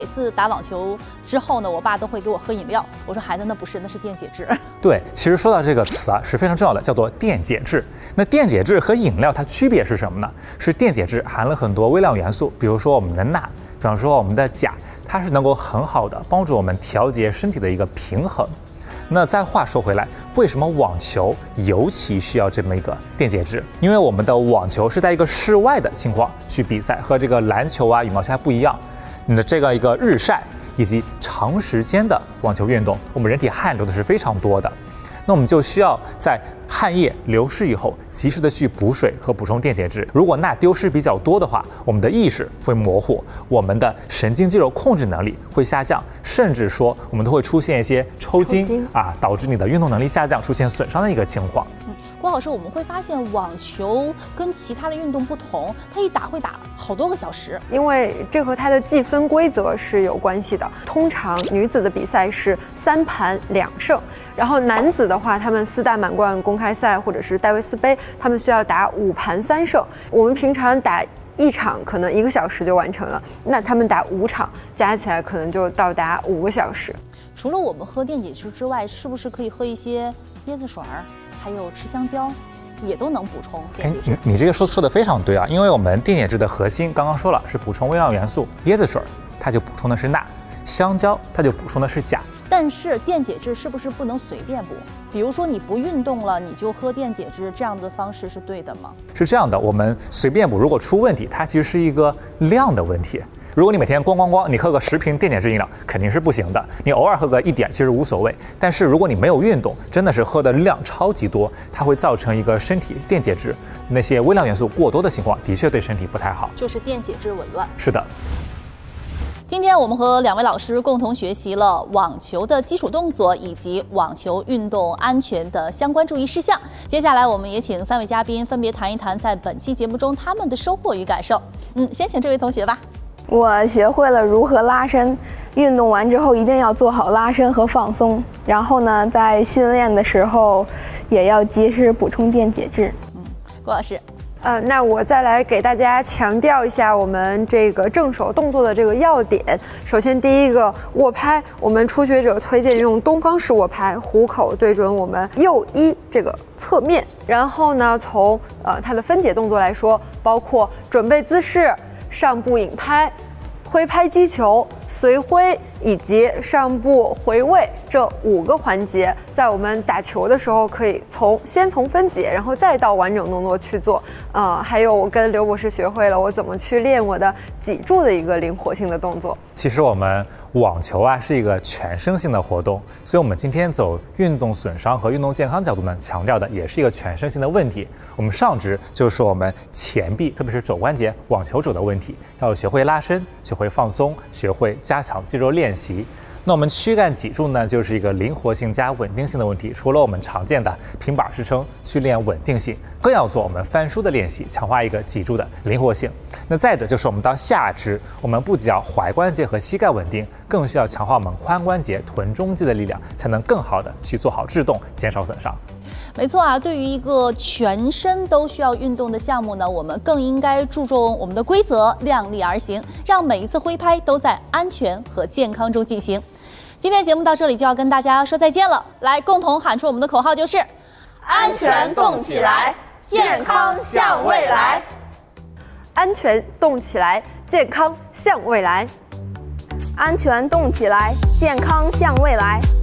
每次打网球之后呢，我爸都会给我喝饮料。我说孩子，那不是，那是电解质。 对，其实说到这个词啊，是非常重要的，叫做电解质。那电解质和饮料它区别是什么呢？是电解质含了很多微量元素，比如说我们的钠，比方说我们的钾，它是能够很好的帮助我们调节身体的一个平衡。那再话说回来，为什么网球尤其需要这么一个电解质？因为我们的网球是在一个室外的情况去比赛，和这个篮球啊、羽毛球还不一样。你的这个一个日晒以及长时间的网球运动，我们人体汗流的是非常多的。那我们就需要在汗液流失以后，及时的去补水和补充电解质。如果钠丢失比较多的话，我们的意识会模糊，我们的神经肌肉控制能力会下降，甚至说我们都会出现一些抽筋啊，导致你的运动能力下降，出现损伤的一个情况。 郭老师，我们会发现网球跟其他的运动不同，它一打会打好多个小时， 因为这和它的计分规则是有关系的。通常女子的比赛是3盘2胜，然后男子的话，他们4大满贯公开赛或者是戴维斯杯，他们需要打5盘3胜。我们平常打一场可能1个小时就完成了，那他们打5场，加起来可能就到达5个小时。 除了我们喝电解质之外，是不是可以喝一些椰子水儿？还有吃香蕉，也都能补充电解质。 你这个说的非常对啊，因为我们电解质的核心刚刚说了是补充微量元素，椰子水它就补充的是钠，香蕉它就补充的是钾。 但是电解质是不是不能随便补？比如说你不运动了，你就喝电解质，这样的方式是对的吗？ 是这样的，我们随便补，如果出问题，它其实是一个量的问题。如果你每天咣，你喝个10瓶电解质饮料肯定是不行的。你偶尔喝个1点其实无所谓，但是如果你没有运动，真的是喝的量超级多，它会造成一个身体电解质那些微量元素过多的情况，的确对身体不太好， 就是电解质紊乱。 是的。 今天我们和2位老师共同学习了网球的基础动作以及网球运动安全的相关注意事项。接下来我们也请3位嘉宾分别谈一谈在本期节目中他们的收获与感受。先请这位同学吧。 我学会了如何拉伸，运动完之后一定要做好拉伸和放松，然后呢，在训练的时候也要及时补充电解质。 郭老师。 那我再来给大家强调一下我们这个正手动作的这个要点。首先，第一个握拍，我们初学者推荐用东方式握拍，虎口对准我们右1这个侧面。然后呢，从它的分解动作来说，包括准备姿势、上步引拍、挥拍击球、随挥以及上步回位这5个环节，在我们打球的时候可以先从分解，然后再到完整动作去做。还有我跟刘博士学会了我怎么去练我的脊柱的一个灵活性的动作。 其实我们网球啊是一个全身性的活动，所以我们今天走运动损伤和运动健康角度呢，强调的也是一个全身性的问题。我们上肢就是我们前臂，特别是肘关节网球肘的问题，要学会拉伸，学会放松，学会加强肌肉练习。那我们躯干脊柱呢，就是一个灵活性加稳定性的问题。除了我们常见的平板支撑去练稳定性，更要做我们翻书的练习，强化一个脊柱的灵活性。那再者就是我们到下肢，我们不仅要踝关节和膝盖稳定，更需要强化我们髋关节、臀中肌的力量，才能更好的去做好制动，减少损伤。 没错啊，对于一个全身都需要运动的项目呢，我们更应该注重我们的规则，量力而行，让每一次挥拍都在安全和健康中进行。今天节目到这里就要跟大家说再见了，来共同喊出我们的口号，就是安全动起来，健康向未来。 安全动起来，健康向未来。 安全动起来，健康向未来。